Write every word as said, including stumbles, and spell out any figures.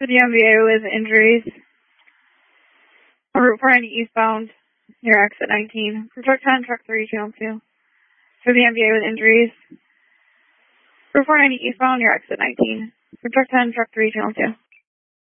For the M V A with injuries. On Route four ninety eastbound near exit nineteen. For truck ten, truck three, channel two. For the M V A with injuries. Route four ninety eastbound near exit nineteen. For truck ten, truck three, channel two.